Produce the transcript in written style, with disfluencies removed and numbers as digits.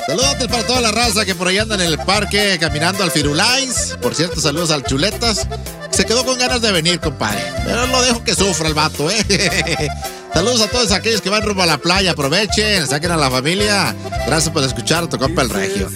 Saludos para toda la raza que por ahí anda en el parque caminando al Firulais. Por cierto, saludos al Chuletas. Se quedó con ganas de venir, compadre. Pero lo dejo que sufra el vato, Saludos a todos aquellos que van rumbo a la playa. Aprovechen, saquen a la familia. Gracias por escuchar a tu compa el Regio.